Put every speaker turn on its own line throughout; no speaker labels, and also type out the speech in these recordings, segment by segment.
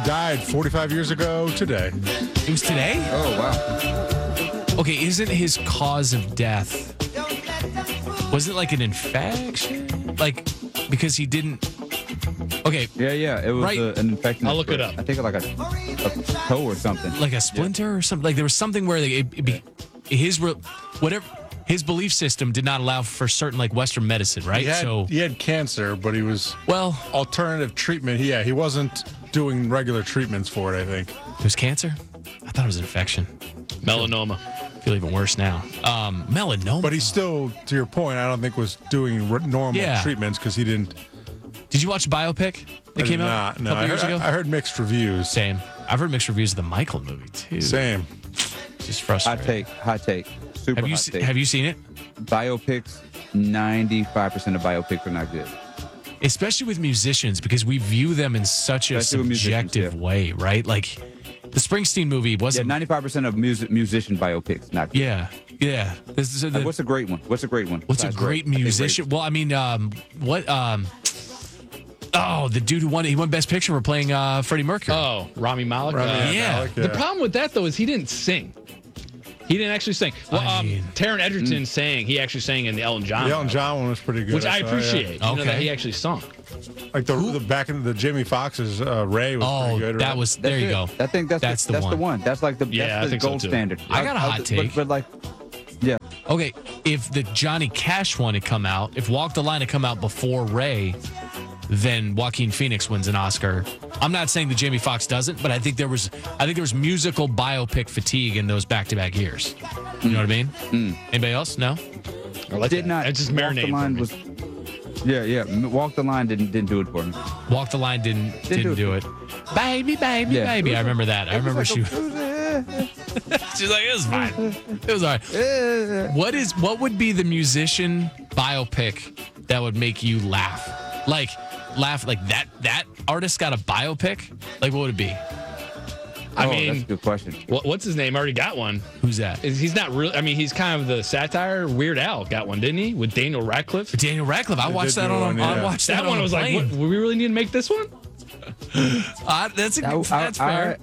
died 45 years ago today.
It was today?
Oh, wow.
Okay, isn't his cause of death, was it like an infection? Like, because he didn't, okay.
Yeah. It was
Right.
An infection.
I'll look it up.
I think like a toe or something.
Like a splinter or something? Like there was something where his belief system did not allow for certain like Western medicine, right?
He had cancer, but he was
well,
alternative treatment. Yeah, he wasn't doing regular treatments for it, I think.
it was cancer? I thought it was an infection.
Melanoma.
I feel even worse now. Melanoma.
But he still, to your point, I don't think was doing normal treatments because he didn't.
Did you watch the biopic that came out a couple years ago?
I heard mixed reviews.
Same. I've heard mixed reviews of the Michael movie too.
Same.
Just frustrating.
Hot take. Super hot take.
Have you seen it?
Biopics, 95% of biopics are not good.
Especially with musicians, because we view them in such a
Especially with
subjective
musicians,
way, right? Like the Springsteen movie
Yeah,
wasn't.
95% of musician biopics not good.
Yeah. This is
What's a great one? What's a great one?
What's a
Besides
great
Ray? I think
musician?
Ray's-
Well, I mean, the dude who won Best Picture for playing Freddie Mercury.
Oh, Rami Malek.
yeah.
Malek,
The problem with that, though, is he didn't sing. He didn't actually sing. Well,
I mean-
Taron Egerton sang. He actually sang in the Elton John.
The Elton John one was pretty good.
Which I
saw, yeah.
appreciate. You know,
Okay.
that he actually sung.
Like the back in the Jimmy Fox's Ray was pretty good.
that
right?
was.
That's
There you
it.
go.
I think that's the one. That's like the
Yeah, I
that's the
think so,
gold
too.
standard.
I got a hot take.
But like, yeah.
Okay, if the Johnny Cash one had come out, if Walk the Line had come out before Ray, then Joaquin Phoenix wins an Oscar. I'm not saying that Jamie Foxx doesn't, but I think there was musical biopic fatigue in those back-to-back years. You know what I mean? Anybody else? No?
I like
Did
that.
not.
It's just
Walk
marinating
the Line
for me.
was. Yeah. Walk the Line didn't do it for me.
Walk the Line didn't do it. Baby, baby,
Yeah.
baby. I remember that. I remember she she's like, it was fine. It was all right. What would be the musician biopic that would make you laugh? Like that artist got a biopic? Like what would it be?
I
that's a
mean,
good question.
what's his name? Already got one.
Who's that?
He's not really. I mean, he's kind of the satire. Weird Al got one, didn't he? With Daniel Radcliffe.
Daniel Radcliffe. I watched
did
that
do
on.
one, yeah.
I watched that
That
on
one
a
was like,
plane.
what, we really need to make this one?
That's fair.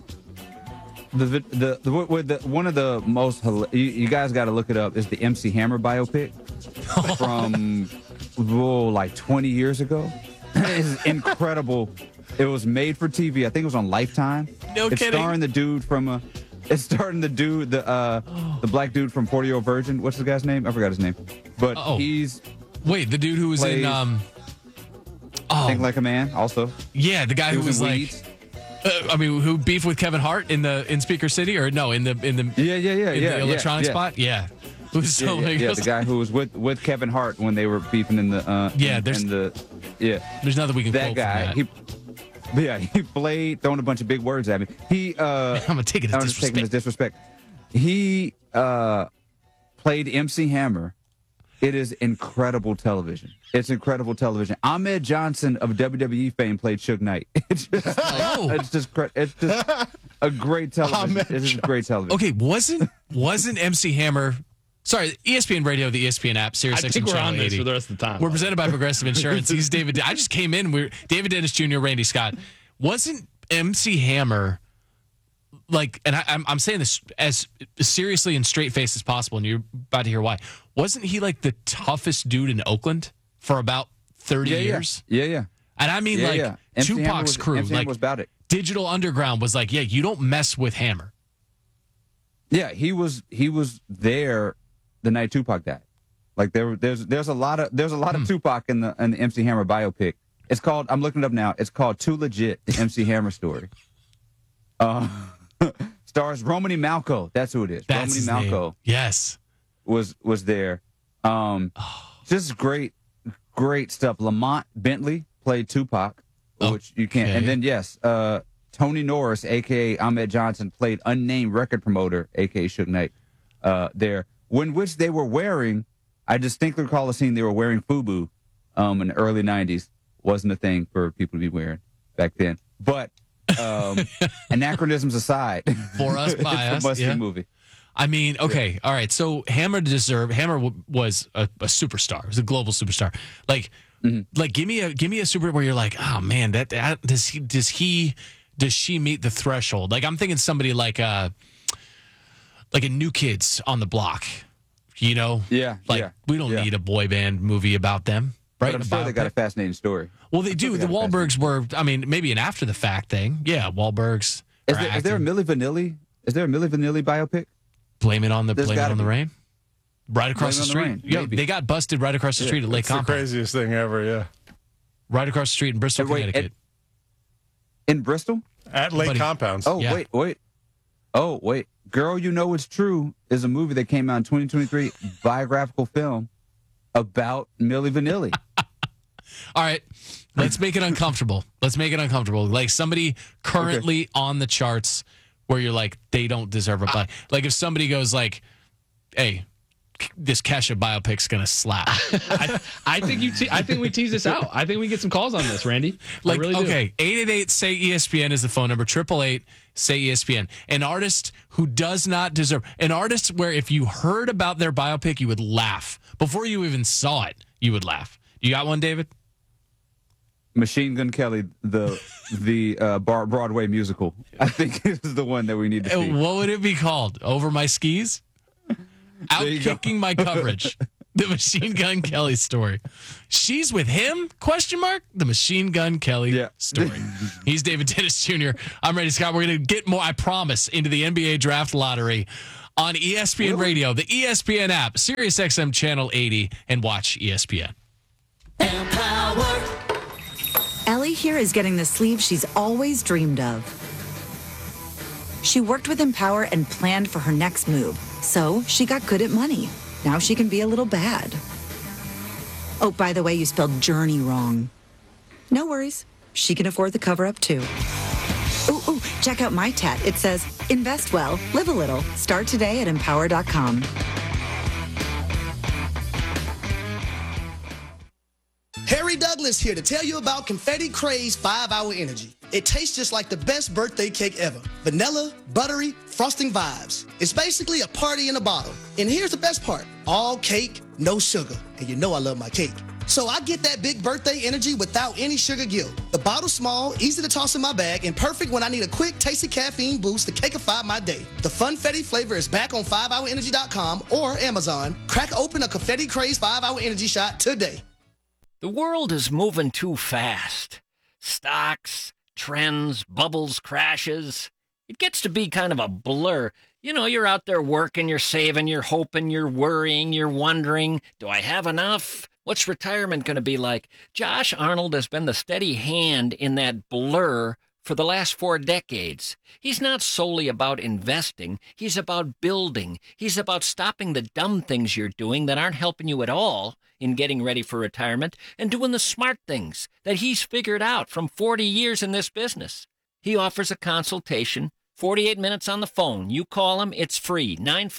One of the most you guys got to look it up is the MC Hammer biopic from like 20 years ago. It's incredible. It was made for TV. I think it was on Lifetime.
No
it's
kidding.
starring the dude from it's starring the black dude from 40 Year Old Virgin. What's the guy's name? I forgot his name. But he's
Wait, the dude who was in
plays- Think Like a Man also.
yeah, the guy
He
who was
in
like
Weeds.
who beefed with Kevin Hart in Speaker City or no in the
Yeah.
electronic spot? Yeah. It was so
The guy who was with Kevin Hart when they were beefing in the
there's nothing we can
that
quote
guy.
from that.
He played throwing a bunch of big words at me.
I'm gonna take it as
I'm just taking it as disrespect. He played MC Hammer. It is incredible television. It's incredible television. Ahmed Johnson of WWE fame played Suge Knight. It's just it's just a great television. It's just great television.
Okay, wasn't MC Hammer? Sorry, ESPN Radio, the ESPN app, Sirius
I
XM
think we're
Channel
on this
80.
for the rest of the time.
We're presented by Progressive Insurance. He's David. I just came in. We're David Dennis Jr., Randy Scott. Wasn't MC Hammer like? And I'm saying this as seriously and straight face as possible, and you're about to hear why. Wasn't he like the toughest dude in Oakland for about 30 years?
Yeah.
And I mean,
MC Hammer
Tupac's crew,
MC Hammer
like
was about it.
Digital Underground was like, yeah, you don't mess with Hammer.
Yeah, he was there the night Tupac died. Like there's a lot of Tupac in the MC Hammer biopic. It's called, I'm looking it up now. It's called Too Legit, the MC Hammer story. Stars Romany Malco. That's who it is.
That's
Romany
his
Malco
name. Yes.
was there. Just great stuff. Lamont Bentley played Tupac, which you can't.
Okay.
And then yes, Tony Norris, aka Ahmed Johnson, played unnamed record promoter, aka Suge Knight. There, which they were wearing. I distinctly recall a scene they were wearing FUBU, in the early '90s. Wasn't a thing for people to be wearing back then. But anachronisms aside,
For us, by us,
it's a must-see
yeah.
movie.
I mean, okay, all right. So Hammer was a superstar. He was a global superstar. Like give me a super where you're like, oh man, that does he does she meet the threshold? Like, I'm thinking somebody like a New Kids on the Block, you know?
Yeah,
Like,
yeah,
we don't
yeah.
need a boy band movie about them, right?
But I'm sure they got a fascinating story.
Well, they do. The Wahlbergs were, I mean, maybe an after the fact thing. Yeah, Wahlbergs.
Is there a Milli Vanilli? Is there a Milli Vanilli biopic?
Blame it on the
be.
rain. Right across the
Blame It on
street.
the Rain,
Yo,
maybe.
they got busted right across the street at Lake
It's the
Compound.
craziest thing ever, yeah.
Right across the street in Bristol,
Wait,
Connecticut.
In Bristol?
At Lake
Buddy.
Compounds.
Oh,
Yeah.
wait. Oh, wait. Girl, You Know It's True is a movie that came out in 2023, biographical film about Milli Vanilli.
All right, let's make it uncomfortable. Like somebody currently on the charts where you're like, they don't deserve a buy. Like if somebody goes like, hey, this Kesha biopic's going to slap.
I think we tease this out. I think we get some calls on this, Randy.
Like,
I really do.
okay, 888-SAY-ESPN is the phone number, 888-SAY-ESPN. An artist who does not deserve, an artist where if you heard about their biopic, you would laugh. Before you even saw it, you would laugh. You got one, David?
Machine Gun Kelly, the Broadway musical, I think is the one that we need to see.
What would it be called? Over My Skis? Outkicking My Coverage. The Machine Gun Kelly story. She's with him? Question mark. The Machine Gun Kelly story. He's David Dennis Jr. I'm Randy Scott. We're going to get more, I promise, into the NBA draft lottery on ESPN Radio, the ESPN app, Sirius XM Channel 80, and watch ESPN.
Empower.
Ellie here is getting the sleeve she's always dreamed of. She worked with Empower and planned for her next move, so she got good at money. Now she can be a little bad. Oh, by the way, you spelled journey wrong. No worries. She can afford the cover-up, too. Ooh, check out my tat. It says, invest well, live a little. Start today at empower.com.
Harry Douglas here to tell you about Confetti Craze 5-Hour Energy. It tastes just like the best birthday cake ever. Vanilla, buttery, frosting vibes. It's basically a party in a bottle. And here's the best part. All cake, no sugar. And you know I love my cake. So I get that big birthday energy without any sugar guilt. The bottle's small, easy to toss in my bag, and perfect when I need a quick, tasty caffeine boost to cakeify my day. The Funfetti flavor is back on 5hourenergy.com or Amazon. Crack open a Confetti Craze 5-Hour Energy shot today.
The world is moving too fast. Stocks, trends, bubbles, crashes. It gets to be kind of a blur. You know, you're out there working, you're saving, you're hoping, you're worrying, you're wondering, do I have enough? What's retirement going to be like? Josh Arnold has been the steady hand in that blur for the last 4 decades. He's not solely about investing. He's about building. He's about stopping the dumb things you're doing that aren't helping you at all in getting ready for retirement and doing the smart things that he's figured out from 40 years in this business. He offers a consultation, 48 minutes on the phone. You call him, it's free,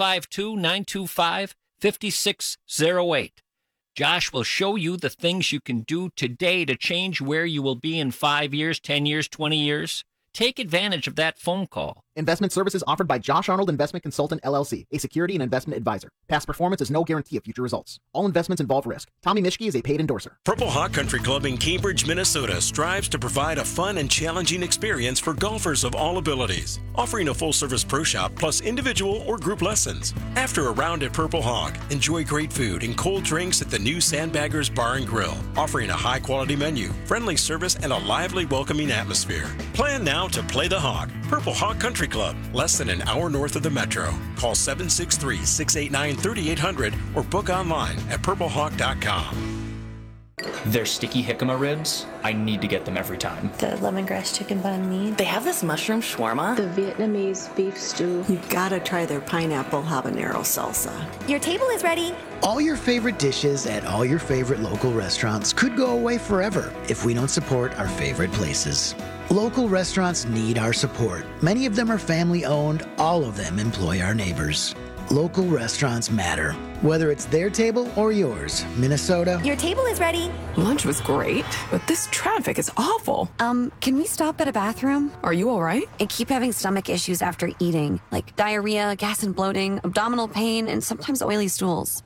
952-925-5608. Josh will show you the things you can do today to change where you will be in 5 years, 10 years, 20 years. Take advantage of that phone call.
Investment services offered by Josh Arnold Investment Consultant, LLC, a security and investment advisor. Past performance is no guarantee of future results. All investments involve risk. Tommy Mischke is a paid endorser.
Purple Hawk Country Club in Cambridge, Minnesota strives to provide a fun and challenging experience for golfers of all abilities, offering a full-service pro shop plus individual or group lessons. After a round at Purple Hawk, enjoy great food and cold drinks at the new Sandbaggers Bar and Grill, offering a high-quality menu, friendly service, and a lively, welcoming atmosphere. Plan now to play the Hawk. Purple Hawk Country Club, less than an hour north of the metro. Call 763-689-3800 or book online at purplehawk.com.
Their sticky jicama ribs, I need to get them every time.
The lemongrass chicken banh mi.
They have this mushroom shawarma.
The Vietnamese beef stew.
You've got to try their pineapple habanero salsa.
Your table is ready.
All your favorite dishes at all your favorite local restaurants could go away forever if we don't support our favorite places. Local restaurants need our support. Many of them are family-owned. All of them employ our neighbors. Local restaurants matter, whether it's their table or yours. Minnesota.
Your table is ready.
Lunch was great, but this traffic is awful.
Can we stop at a bathroom?
Are you all right?
I keep having stomach issues after eating, like diarrhea, gas and bloating, abdominal pain, and sometimes oily stools.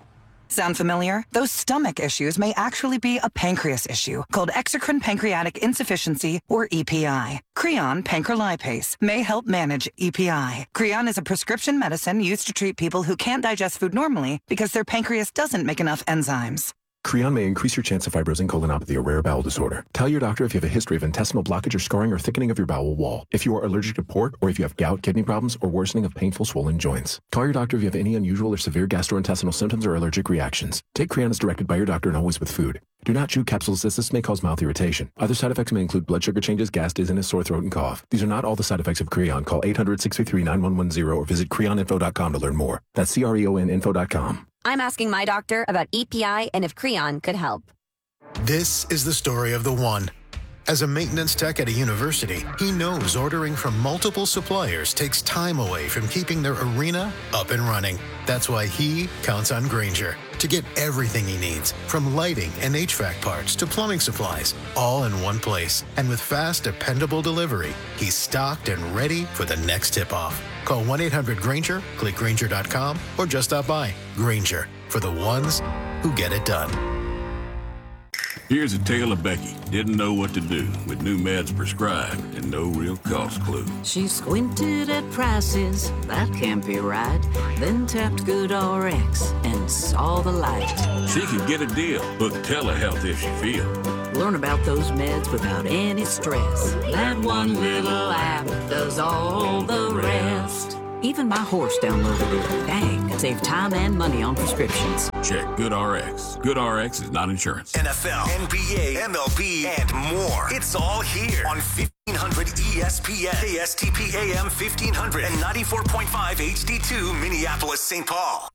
Sound familiar? Those stomach issues may actually be a pancreas issue called exocrine pancreatic insufficiency, or EPI. Creon pancrelipase may help manage EPI. Creon is a prescription medicine used to treat people who can't digest food normally because their pancreas doesn't make enough enzymes.
Creon may increase your chance of fibrosing colonopathy, a rare bowel disorder. Tell your doctor if you have a history of intestinal blockage or scarring or thickening of your bowel wall, if you are allergic to pork, or if you have gout, kidney problems, or worsening of painful swollen joints. Call your doctor if you have any unusual or severe gastrointestinal symptoms or allergic reactions. Take Creon as directed by your doctor and always with food. Do not chew capsules as this may cause mouth irritation. Other side effects may include blood sugar changes, gas, dizziness, sore throat, and cough. These are not all the side effects of Creon. Call 800-633-9110 or visit creoninfo.com to learn more. That's CREONinfo.com.
I'm asking my doctor about EPI and if Creon could help.
This is the story of the one. As a maintenance tech at a university, he knows ordering from multiple suppliers takes time away from keeping their arena up and running. That's why he counts on Grainger to get everything he needs, from lighting and HVAC parts to plumbing supplies, all in one place. And with fast, dependable delivery, he's stocked and ready for the next tip-off. Call 1-800-GRAINGER, click Grainger.com, or just stop by. Grainger, for the ones who get it done.
Here's a tale of Becky. Didn't know what to do with new meds prescribed and no real cost clue.
She squinted at prices, that can't be right. Then tapped GoodRx and saw the light.
She could get a deal. Book telehealth if she feel.
Learn about those meds without any stress. That one little app does all the rest. Even my horse downloaded it. Dang, save time and money on prescriptions.
Check GoodRx. GoodRx is not insurance.
NFL, NBA, MLB, and more. It's all here on 1500 ESPN, KSTP AM 1500, and 94.5 HD2 Minneapolis, St. Paul.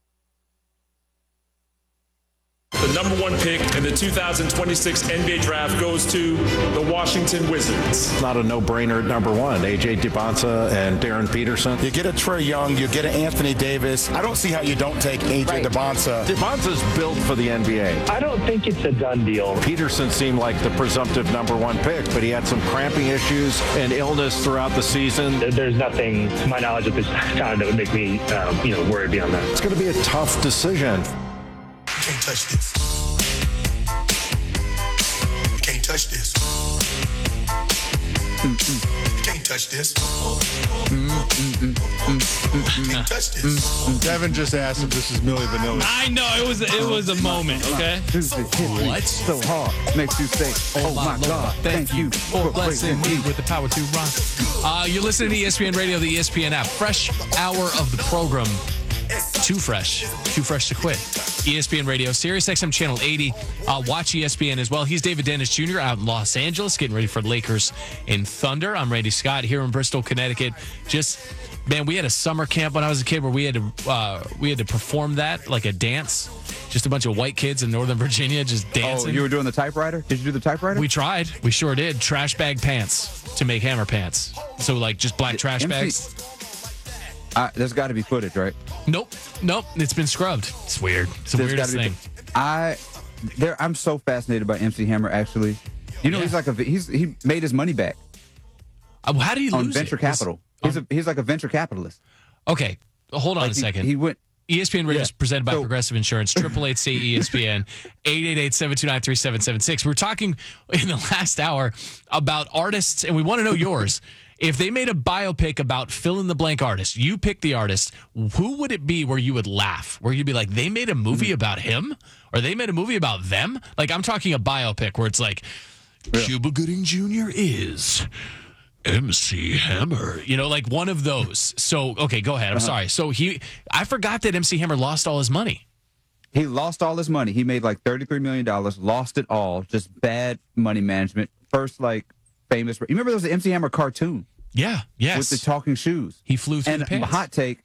The number one pick in the 2026 NBA draft goes to the Washington Wizards.
It's not a no-brainer at number one. A.J. Debonta and Darren Peterson.
You get a Trae Young, you get an Anthony Davis. I don't see how you don't take A.J. Debonta.
Debonta's built for the NBA.
I don't think it's a done deal.
Peterson seemed like the presumptive number one pick, but he had some cramping issues and illness throughout the season.
There's nothing, to my knowledge, at this time that would make me, worried beyond that.
It's going to be a tough decision.
You can't touch this. You can't touch this. You can't touch this. You can't touch this.
Devin just asked if this is Milli Vanilli.
I know, it was a moment, okay?
What? So hard. Makes you say, oh my God, thank you
for blessing me with the power to run. You're listening to ESPN Radio, the ESPN app. Fresh hour of the program. Too fresh to quit. ESPN Radio, Sirius XM Channel 80. Watch ESPN as well. He's David Dennis Jr. out in Los Angeles, getting ready for Lakers and Thunder. I'm Randy Scott here in Bristol, Connecticut. Man, we had a summer camp when I was a kid where we had to perform that like a dance. Just a bunch of white kids in Northern Virginia just dancing.
Oh, you were doing the typewriter? Did you do the typewriter?
We tried. We sure did. Trash bag pants to make hammer pants. So like just black trash bags.
There's got to be footage, right?
Nope. It's been scrubbed. It's weird. It's the weirdest thing.
I'm so fascinated by MC Hammer. Actually, he made his money back.
How do you lose
on venture capital? He's like a venture capitalist.
Okay, hold on a second.
He went.
ESPN Radio is presented by Progressive Insurance. 888-ESPN 888-729-3776. We're talking in the last hour about artists, and we want to know yours. If they made a biopic about fill-in-the-blank artist, you pick the artist, who would it be where you would laugh? Where you'd be like, they made a movie about him? Or they made a movie about them? Like, I'm talking a biopic where it's like, Cuba Gooding Jr. is MC Hammer. Like one of those. So, okay, go ahead. I'm sorry. So I forgot that MC Hammer lost all his money.
He lost all his money. He made like $33 million, lost it all. Just bad money management. First, famous. You remember there was an MC Hammer cartoon?
Yeah, yes.
With the talking shoes.
He flew through the pants.
Hot take.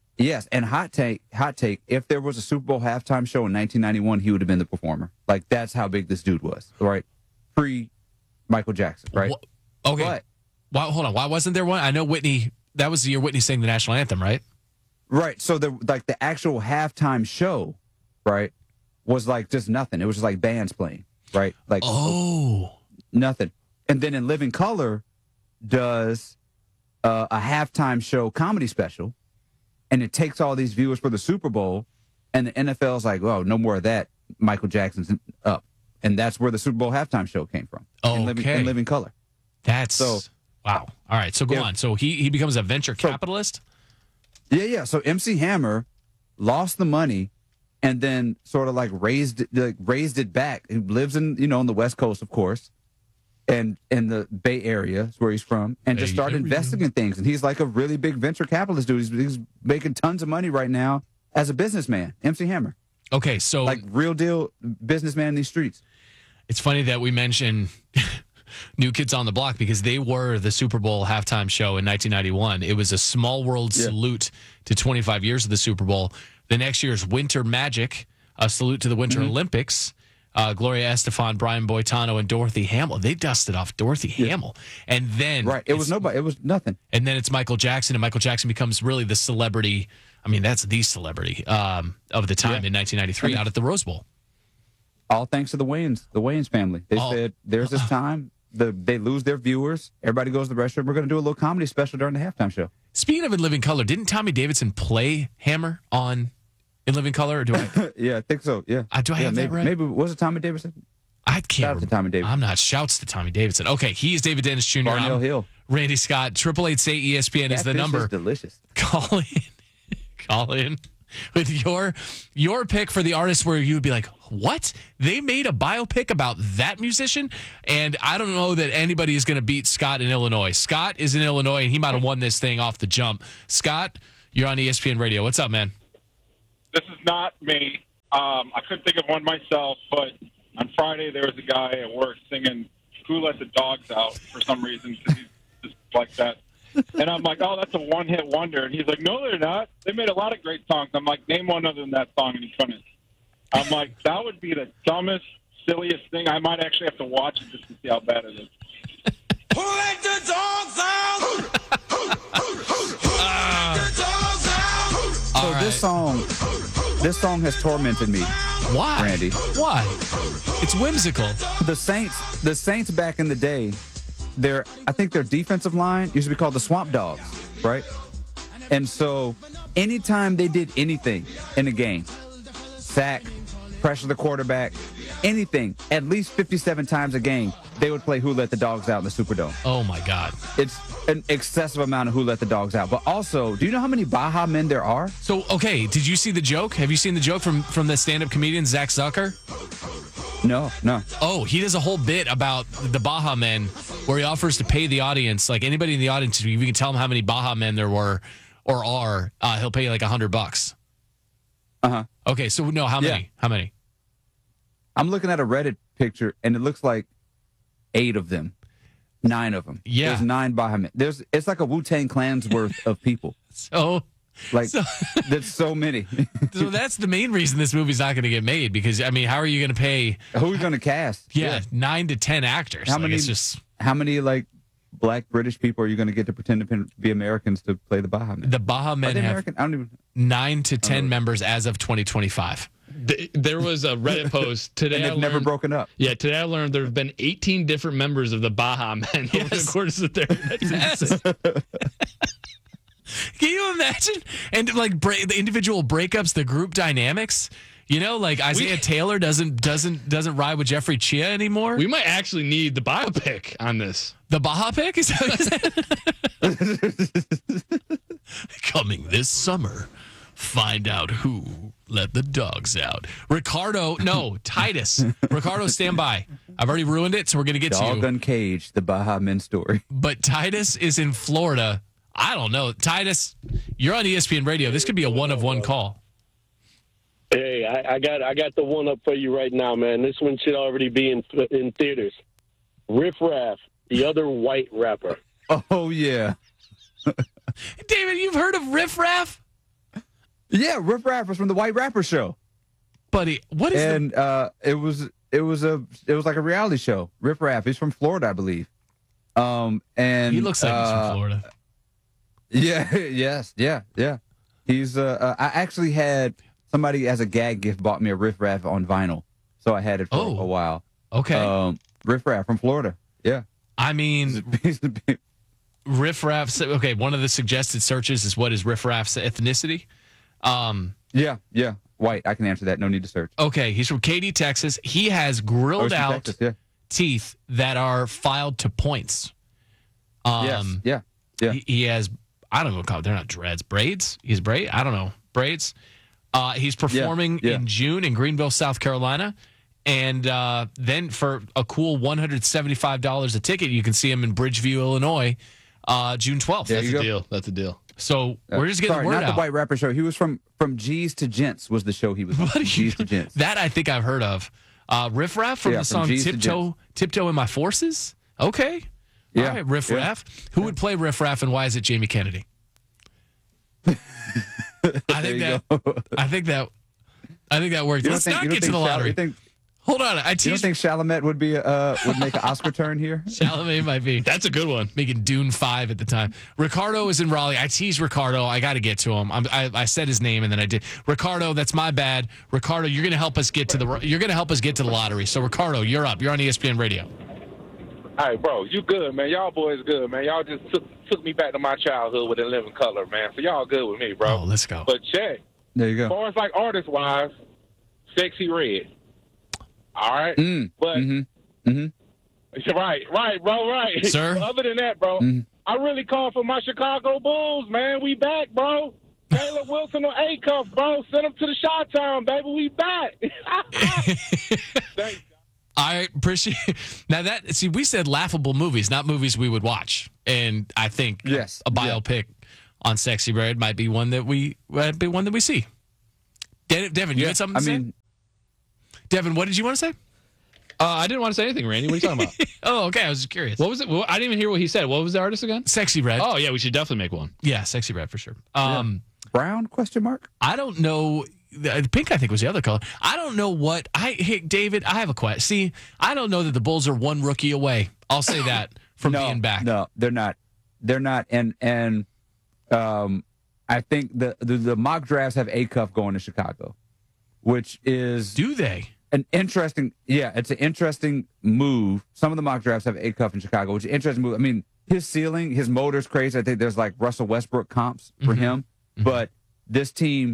If there was a Super Bowl halftime show in 1991, he would have been the performer. Like, that's how big this dude was, right? Pre-Michael Jackson, right?
Okay. Hold on. Why wasn't there one? I know Whitney, that was the year Whitney sang the national anthem, right?
Right. So, the actual halftime show, right, was like just nothing. It was just like bands playing, right? Like, nothing. And then In Living Color does a halftime show comedy special, and it takes all these viewers for the Super Bowl And the NFL's like, well, no more of that. Michael Jackson's up. And that's where the Super Bowl halftime show came from. In living color.
That's wow. All right, so go on. So he becomes a venture capitalist?
Yeah. So MC Hammer lost the money and then sort of like raised it back. He lives in, on the West Coast, of course, and in the Bay Area is where he's from, and just started investing in things. And he's like a really big venture capitalist dude. He's making tons of money right now as a businessman, MC Hammer.
Okay, so
like real deal businessman in these streets.
It's funny that we mention New Kids on the Block because they were the Super Bowl halftime show in 1991. It was a small world salute to 25 years of the Super Bowl. The next year's Winter Magic, a salute to the Winter Olympics. Gloria Estefan, Brian Boitano, and Dorothy Hamill. They dusted off Dorothy Hamill. And then...
Right. It was nobody. It was nothing.
And then it's Michael Jackson, and Michael Jackson becomes really the celebrity. I mean, that's the celebrity of the time in 1993 out at the Rose Bowl.
All thanks to the Wayans family. They said, there's this time, they lose their viewers, everybody goes to the restroom, we're going to do a little comedy special during the halftime show.
Speaking of In Living Color, didn't Tommy Davidson play Hammer on In Living Color? Or do I?
Yeah, I think so, yeah.
Do I have that right?
Maybe, was it Tommy Davidson?
I can't remember.
Tommy Davidson.
I'm not. Shouts to Tommy Davidson. Okay, he is David Dennis Jr.
Barnell Hill.
Randy Scott. 888-SAY-ESPN is the number.
Is delicious.
Call in with your pick for the artist where you would be like, what? They made a biopic about that musician? And I don't know that anybody is going to beat Scott in Illinois. Scott is in Illinois, and he might have won this thing off the jump. Scott, you're on ESPN Radio. What's up, man?
This is not me. I couldn't think of one myself, but on Friday there was a guy at work singing Who Let the Dogs Out for some reason because he's just like that. And I'm like, oh, that's a one-hit wonder. And he's like, no, they're not. They made a lot of great songs. I'm like, name one other than that song, and he couldn't. I'm like, that would be the dumbest, silliest thing. I might actually have to watch it just to see how bad it is.
Who let the dogs out? Who let the dogs out?
So this song has tormented me.
Why,
Randy?
Why? It's whimsical.
The Saints back in the day, I think their defensive line used to be called the Swamp Dogs, right? And so anytime they did anything in a game, sack, pressure the quarterback, anything, at least 57 times a game, they would play Who Let the Dogs Out in the Superdome.
Oh, my God.
It's an excessive amount of Who Let the Dogs Out. But also, do you know how many Baja Men there are?
So, okay, did you see the joke? Have you seen the joke from the stand-up comedian Zach Zucker?
No.
Oh, he does a whole bit about the Baja Men where he offers to pay the audience, like anybody in the audience, if you can tell him how many Baja Men there were or are, he'll pay you like $100.
Uh-huh.
Okay, so no, how many?
Yeah.
How many?
I'm looking at a Reddit picture, and it looks like 8 of them. 9 of them.
Yeah.
There's 9 Baja Men. It's like a Wu-Tang Clan's worth of people. There's so many.
So that's the main reason this movie's not going to get made because, I mean, how are you going to pay?
Who's going to cast?
Yeah, 9 to 10 actors.
How many like Black British people are you going to get to pretend to be Americans to play the Baja Men?
The Baja Men have
American? I don't even
9 to 10 members as of 2025.
There was a Reddit post today.
And they've never broken up.
Yeah, today I learned there have been 18 different members of the Baja Men over the course of their existence.
Can you imagine? And like the individual breakups, the group dynamics. You know, like Isaiah Taylor doesn't ride with Jeffrey Chia anymore.
We might actually need the biopic on this.
The Baja pick is coming this summer. Find out who let the dogs out. Titus. Ricardo, stand by. I've already ruined it, so we're going to get to you.
Dog Uncaged, the Baja Men story.
But Titus is in Florida. I don't know. Titus, you're on ESPN Radio. This could be a one-of-one call.
Hey, I got the one up for you right now, man. This one should already be in theaters. Riff Raff, the other white rapper.
Oh, yeah.
David, you've heard of Riff Raff?
Yeah, Riff Raff was from the White Rapper Show.
Buddy, what is
it was like a reality show. Riff Raff, he's from Florida, I believe. And
he looks like he's from Florida.
Yeah, yeah. He's I actually had somebody as a gag gift bought me a Riff Raff on vinyl. So I had it for a while.
Okay.
Riff Raff from Florida. Yeah.
I mean, Riff Raff's okay, one of the suggested searches is what is Riff Raff's ethnicity?
Yeah. White. I can answer that. No need to search.
Okay, he's from Katy, Texas. He has grilled out teeth that are filed to points.
Yeah.
He has, I don't know what call it. They're not dreads, braids. He's I don't know, braids. He's performing in June in Greenville, South Carolina. And then for a cool $175 a ticket, you can see him in Bridgeview, Illinois, June 12th.
That's a deal.
So we're just getting the word
not
out.
The White Rapper Show. He was from G's to Gents was the show he was on. G's to Gents.
That I think I've heard of. Riff Raff from the song Tiptoe in My Forces. Okay.
Yeah.
All right, Riff Raff. Who would play Riff Raff, and why is it Jamie Kennedy? I think that works. Let's not get to the lottery. Hold on.
You don't think Chalamet would make an Oscar turn here?
Chalamet might be.
That's a good one.
Making Dune 5 at the time. Ricardo is in Raleigh. I teased Ricardo. I got to get to him. I said his name and then I did. Ricardo, that's my bad. Ricardo, you're going to help us get to the lottery. So Ricardo, you're up. You're on ESPN Radio.
All right, bro, you good, man. Y'all boys good, man. Y'all just took me back to my childhood with 11 Color, man. So y'all good with me, bro.
Oh, let's go.
But check.
There you go.
As far as like artist-wise, Sexy Red. All right? But, right, bro, right.
Sir?
But other than that, bro, I really call for my Chicago Bulls, man. We back, bro. Caleb Wilson or A-Cuff, bro. Send them to the Chi-Town, baby. We back. Thanks.
I appreciate now that we said laughable movies, not movies we would watch, and I think a biopic on Sexy Red might be one that we see. Devin, you had something to say? Devin, what did you want to say?
I didn't want to say anything, Randy. What are you talking about?
Oh, okay. I was just curious.
What was it? Well, I didn't even hear what he said. What was the artist again?
Sexy Red.
Oh yeah, we should definitely make one.
Yeah, Sexy Red for sure.
Brown? Question mark.
I don't know. Pink, I think, was the other color. I don't know what. David, I have a question. See, I don't know that the Bulls are one rookie away. I'll say that from being back.
No, they're not. They're not. And I think the mock drafts have A-Cuff going to Chicago, which is
do they?
An interesting. Yeah, it's an interesting move. Some of the mock drafts have A-Cuff in Chicago, which is an interesting move. I mean, his ceiling, his motor's crazy. I think there's like Russell Westbrook comps for him, but this team.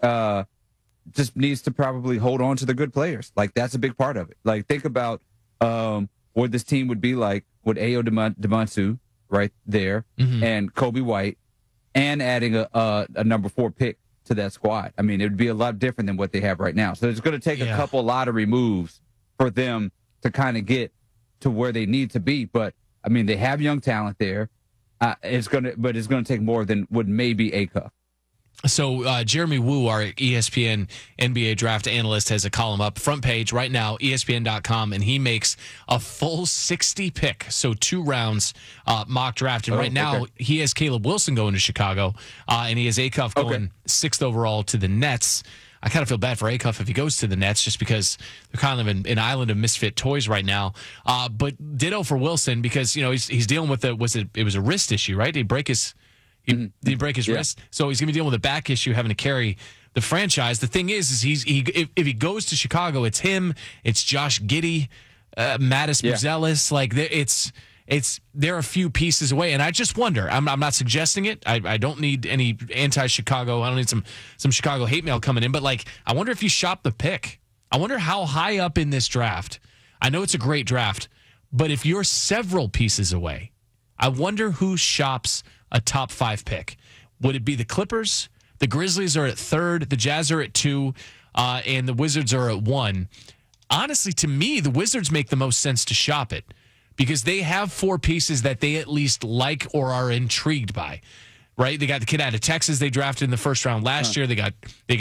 Just needs to probably hold on to the good players. Like, that's a big part of it. Like, think about what this team would be like with Ayo Dosunmu right there and Kobe White and adding a number 4 pick to that squad. I mean, it would be a lot different than what they have right now. So it's going to take a couple lottery moves for them to kind of get to where they need to be. But, I mean, they have young talent there. It's going to take more than would maybe A-Cuff.
So Jeremy Woo, our ESPN NBA draft analyst, has a column up front page right now, ESPN.com, and he makes a full 60 pick, so 2 rounds mock draft. And right now he has Caleb Wilson going to Chicago, and he has Acuff going 6th overall to the Nets. I kind of feel bad for Acuff if he goes to the Nets just because they're kind of an island of misfit toys right now. But ditto for Wilson because he's dealing with it was a wrist issue, right? Did he break his wrist? So he's going to be dealing with a back issue, having to carry the franchise. The thing is if he goes to Chicago, it's him, it's Josh Giddey, Mattis Buzelis. Like they're a few pieces away, and I just wonder. I'm not suggesting it. I don't need any anti-Chicago. I don't need some Chicago hate mail coming in. But I wonder if you shop the pick. I wonder how high up in this draft. I know it's a great draft, but if you're several pieces away, I wonder who shops a top 5 pick. Would it be the Clippers? The Grizzlies are at 3rd. The Jazz are at 2. And the Wizards are at 1. Honestly, to me, the Wizards make the most sense to shop it because they have 4 pieces that they at least like or are intrigued by, right? They got the kid out of Texas they drafted in the first round last year. They got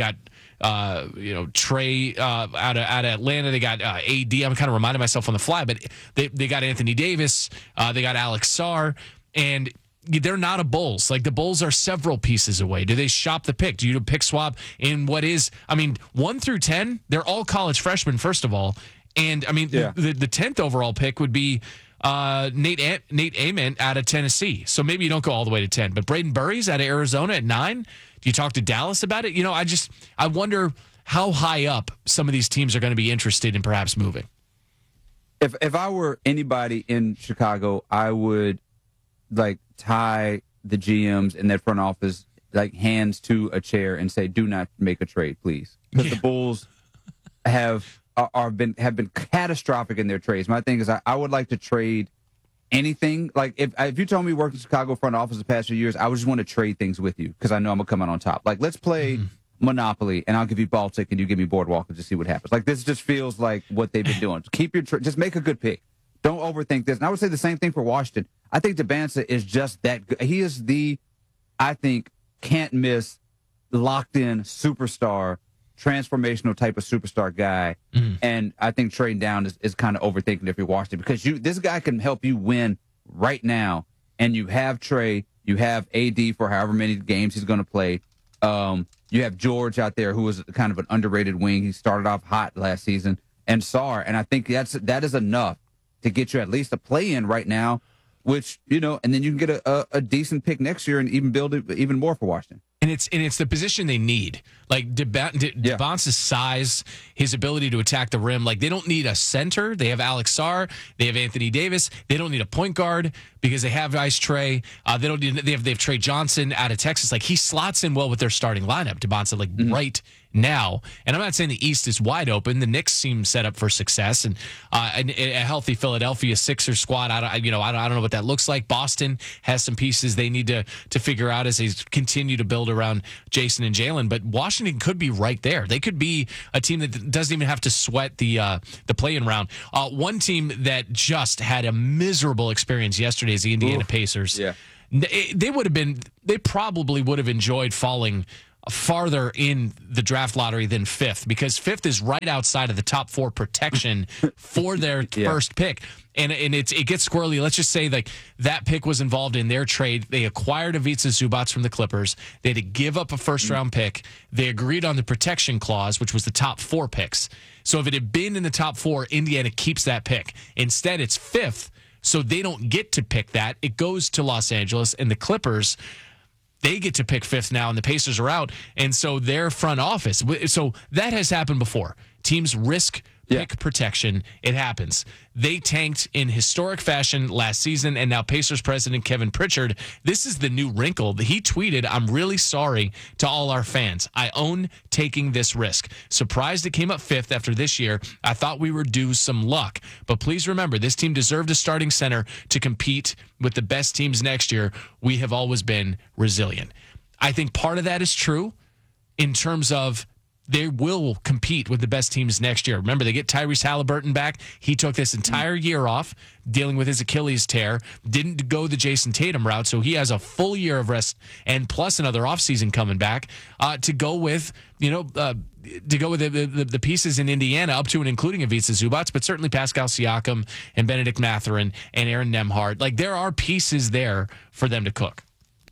Trey out of Atlanta. They got AD. I'm kind of reminding myself on the fly, but they got Anthony Davis. They got Alex Sarr. And they're not a Bulls. Like the Bulls are several pieces away. Do they shop the pick? Do you do a pick swap in 1 through 10? They're all college freshmen, first of all. And the 10th overall pick would be Nate Ament out of Tennessee. So maybe you don't go all the way to 10. But Braden Burries out of Arizona at 9. Do you talk to Dallas about it? I wonder how high up some of these teams are going to be interested in perhaps moving.
If I were anybody in Chicago, I would tie the GMs and that front office like hands to a chair and say, "Do not make a trade, please," because the Bulls have been catastrophic in their trades. My thing is, I would like to trade anything. Like if you told me work in Chicago front office the past few years, I would just want to trade things with you because I know I'm gonna come out on top. Like let's play Monopoly, and I'll give you Baltic, and you give me Boardwalk, and just see what happens. Like this just feels like what they've been doing. Keep your just make a good pick. Don't overthink this. And I would say the same thing for Washington. I think Debanza is just that good. He is I think, can't miss, locked in superstar, transformational type of superstar guy. And I think trading down is kind of overthinking if you're Washington because this guy can help you win right now. And you have Trey, you have AD for however many games he's going to play. You have George out there who was kind of an underrated wing. He started off hot last season, and Sarr. And I think that is enough to get you at least a play-in right now, which, and then you can get a decent pick next year and even build it even more for Washington.
And it's the position they need. Like Debance's size, his ability to attack the rim. Like they don't need a center. They have Alex Sarr. They have Anthony Davis. They don't need a point guard because they have Ice Trey. They don't need. They have Trey Johnson out of Texas. Like he slots in well with their starting lineup. Debance right now. And I'm not saying the East is wide open. The Knicks seem set up for success, and a healthy Philadelphia Sixers squad. I don't know what that looks like. Boston has some pieces they need to figure out as they continue to build around Jason and Jalen. But Washington could be right there. They could be a team that doesn't even have to sweat the play-in round. One team that just had a miserable experience yesterday is the Indiana Pacers.
Yeah.
They probably would have enjoyed falling farther in the draft lottery than fifth, because fifth is right outside of the top 4 protection for their first pick. And it gets squirrely. Let's just say like that pick was involved in their trade. They acquired Ivica Zubac from the Clippers. They had to give up a first-round pick. They agreed on the protection clause, which was the top 4 picks. So if it had been in the top 4, Indiana keeps that pick. Instead, it's fifth, so they don't get to pick that. It goes to Los Angeles, and the Clippers, they get to pick fifth now, and the Pacers are out. And so their front office, so that has happened before. Teams risk pick protection. It happens. They tanked in historic fashion last season, and now Pacers president Kevin Pritchard, this is the new wrinkle. He tweeted, "I'm really sorry to all our fans. I own taking this risk. Surprised it came up fifth after this year. I thought we were due some luck. But please remember, this team deserved a starting center to compete with the best teams next year. We have always been resilient." I think part of that is true in terms of they will compete with the best teams next year. Remember, they get Tyrese Halliburton back. He took this entire year off dealing with his Achilles tear, didn't go the Jason Tatum route, so he has a full year of rest and plus another offseason coming back to go with, the pieces in Indiana up to and including Ivica Zubac, but certainly Pascal Siakam and Benedict Mathurin and Aaron Nemhard. Like there are pieces there for them to cook.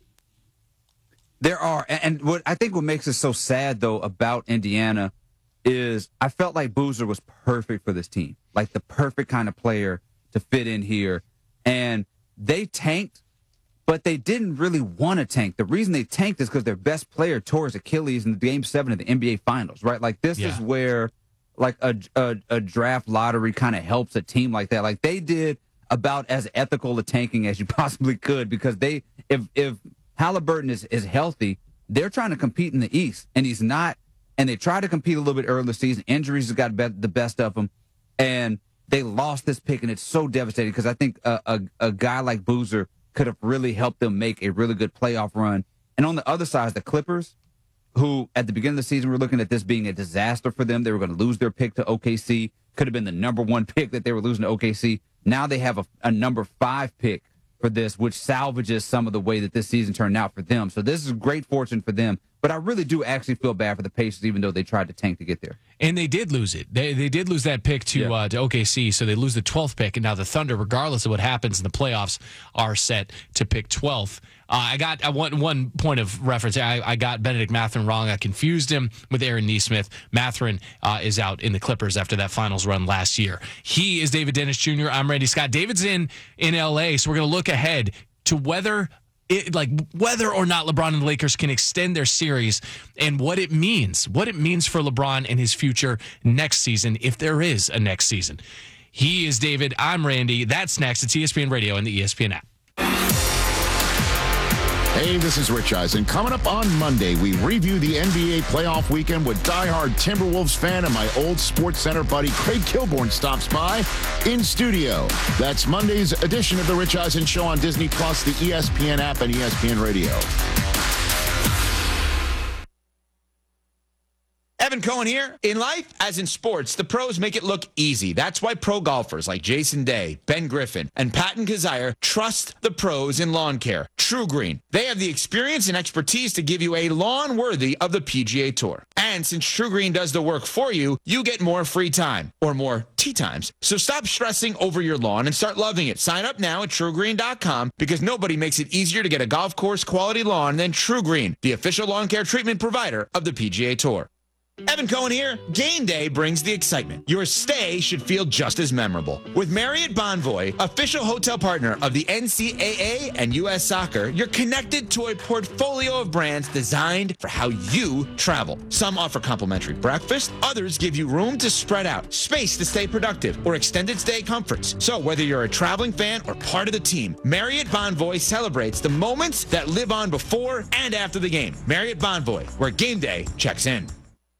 There are, and what I think what makes it so sad though about Indiana is I felt like Boozer was perfect for this team, like the perfect kind of player to fit in here, and they tanked, but they didn't really want to tank. The reason they tanked is because their best player tore his Achilles in Game 7 of the NBA Finals, right? Like this is where like a draft lottery kind of helps a team like that. Like they did about as ethical a tanking as you possibly could, because if Halliburton is healthy, they're trying to compete in the East, and he's not. And they tried to compete a little bit early in the season. Injuries have got the best of them, and they lost this pick, and it's so devastating because I think a guy like Boozer could have really helped them make a really good playoff run. And on the other side, the Clippers, who at the beginning of the season were looking at this being a disaster for them. They were going to lose their pick to OKC. Could have been the number 1 pick that they were losing to OKC. Now they have a number 5 pick for this, which salvages some of the way that this season turned out for them. So this is great fortune for them. But I really do actually feel bad for the Pacers, even though they tried to tank to get there.
And they did lose it. They did lose that pick to OKC, so they lose the 12th pick. And now the Thunder, regardless of what happens in the playoffs, are set to pick 12th. I want one point of reference. I got Benedict Mathurin wrong. I confused him with Aaron Nesmith. Mathurin is out in the Clippers after that finals run last year. He is David Dennis Jr. I'm Randy Scott. David's in LA, so we're going to look ahead to whether or not LeBron and the Lakers can extend their series and what it means for LeBron and his future next season, if there is a next season. He is David. I'm Randy. That's next. It's ESPN Radio and the ESPN app.
Hey, this is Rich Eisen. Coming up on Monday, we review the NBA playoff weekend with diehard Timberwolves fan and my old Sports Center buddy Craig Kilborn stops by in studio. That's Monday's edition of the Rich Eisen Show on Disney Plus, the ESPN app, and ESPN Radio.
Evan Cohen here. In life, as in sports, the pros make it look easy. That's why pro golfers like Jason Day, Ben Griffin, and Patton Kazire trust the pros in lawn care. True Green. They have the experience and expertise to give you a lawn worthy of the PGA Tour. And since True Green does the work for you, you get more free time, or more tee times. So stop stressing over your lawn and start loving it. Sign up now at TrueGreen.com because nobody makes it easier to get a golf course quality lawn than True Green, the official lawn care treatment provider of the PGA Tour. Evan Cohen here. Game day brings the excitement. Your stay should feel just as memorable. With Marriott Bonvoy, official hotel partner of the NCAA and U.S. Soccer, you're connected to a portfolio of brands designed for how you travel. Some offer complimentary breakfast, others give you room to spread out, space to stay productive, or extended stay comforts. So whether you're a traveling fan or part of the team, Marriott Bonvoy celebrates the moments that live on before and after the game. Marriott Bonvoy, where game day checks in.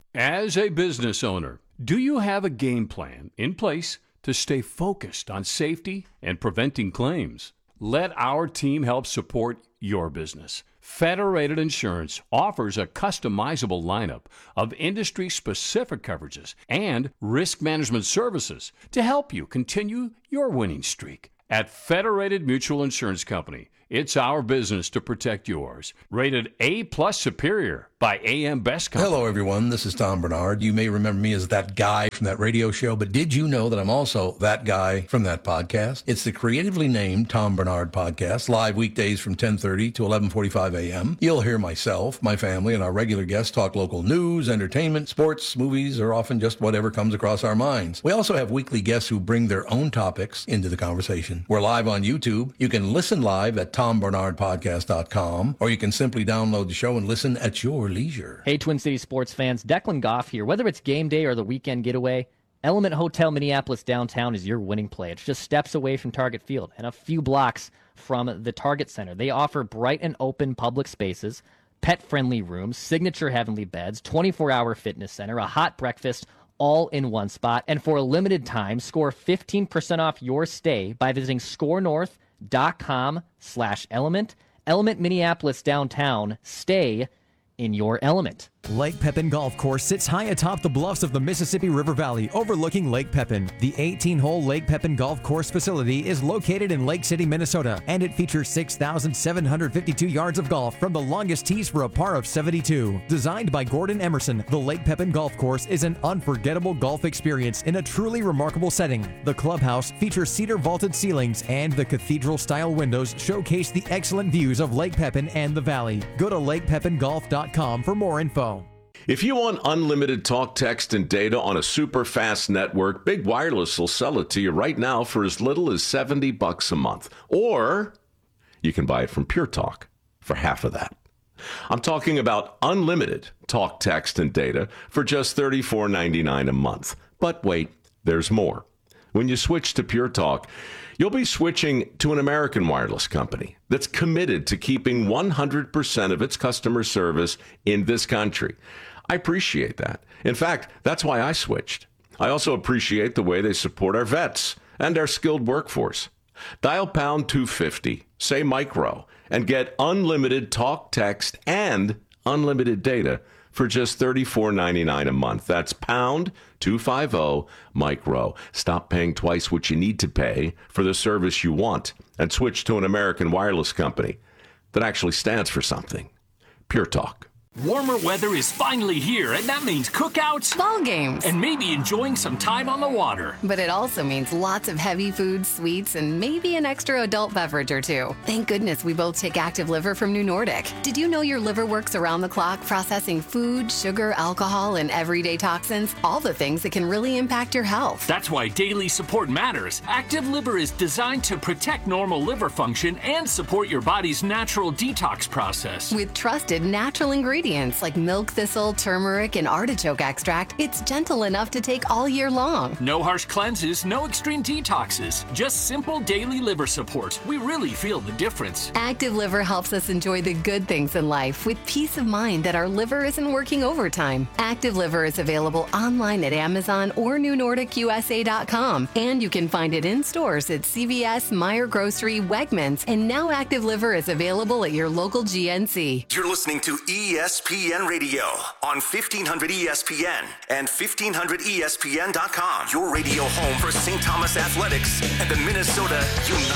As a business owner, do you have a game plan in place to stay focused on safety and preventing claims? Let our team help support your business. Federated Insurance offers a customizable lineup of industry-specific coverages and risk management services to help you continue your winning streak. At Federated Mutual Insurance Company, it's our business to protect yours. Rated A+ Superior by AM Best Company.
Hello, everyone. This is Tom Bernard. You may remember me as that guy from that radio show, but did you know that I'm also that guy from that podcast? It's the creatively named Tom Bernard Podcast, live weekdays from 10:30 to 11:45 a.m. You'll hear myself, my family, and our regular guests talk local news, entertainment, sports, movies, or often just whatever comes across our minds. We also have weekly guests who bring their own topics into the conversation. We're live on YouTube. You can listen live at TomBernardPodcast.com, or you can simply download the show and listen at your leisure.
Hey, Twin Cities sports fans, Declan Goff here. Whether it's game day or the weekend getaway, Element Hotel Minneapolis downtown is your winning play. It's just steps away from Target Field and a few blocks from the Target Center. They offer bright and open public spaces, pet-friendly rooms, signature heavenly beds, 24-hour fitness center, a hot breakfast, all in one spot. And for a limited time, score 15% off your stay by visiting scorenorth.com/element. Element Minneapolis downtown. Stay in your element.
Lake Pepin Golf Course sits high atop the bluffs of the Mississippi River Valley, overlooking Lake Pepin. The 18-hole Lake Pepin Golf Course facility is located in Lake City, Minnesota, and it features 6,752 yards of golf from the longest tees for a par of 72. Designed by Gordon Emerson, the Lake Pepin Golf Course is an unforgettable golf experience in a truly remarkable setting. The clubhouse features cedar vaulted ceilings, and the cathedral-style windows showcase the excellent views of Lake Pepin and the valley. Go to lakepepingolf.com for more info.
If you want unlimited talk, text, and data on a super fast network, Big Wireless will sell it to you right now for as little as $70 a month. Or you can buy it from Pure Talk for half of that. I'm talking about unlimited talk, text, and data for just $34.99 a month. But wait, there's more. When you switch to Pure Talk, you'll be switching to an American wireless company that's committed to keeping 100% of its customer service in this country. I appreciate that. In fact, that's why I switched. I also appreciate the way they support our vets and our skilled workforce. Dial pound 250, say micro, and get unlimited talk, text, and unlimited data for just $34.99 a month. That's pound 250 micro. Stop paying twice what you need to pay for the service you want and switch to an American wireless company that actually stands for something. Pure Talk.
Warmer weather is finally here, and that means cookouts,
ball games,
and maybe enjoying some time on the water.
But it also means lots of heavy foods, sweets, and maybe an extra adult beverage or two. Thank goodness we both take Active Liver from New Nordic. Did you know your liver works around the clock processing food, sugar, alcohol, and everyday toxins? All the things that can really impact your health.
That's why daily support matters. Active Liver is designed to protect normal liver function and support your body's natural detox process.
With trusted natural ingredients ingredients like milk thistle, turmeric, and artichoke extract, it's gentle enough to take all year long.
No harsh cleanses, no extreme detoxes, just simple daily liver support. We really feel the difference.
Active Liver helps us enjoy the good things in life with peace of mind that our liver isn't working overtime. Active Liver is available online at Amazon or NewNordicUSA.com, and you can find it in stores at CVS, Meijer Grocery, Wegmans, and now Active Liver is available at your local GNC.
You're listening to ESPN Radio on 1500 ESPN and 1500ESPN.com. Your radio home for St. Thomas Athletics and the Minnesota United.